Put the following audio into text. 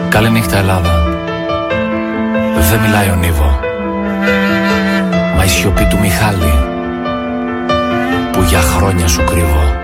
Καληνύχτα Ελλάδα. Δεν μιλάει ο Νίβο, μα η σιωπή του Μιχάλη που για χρόνια σου κρύβω.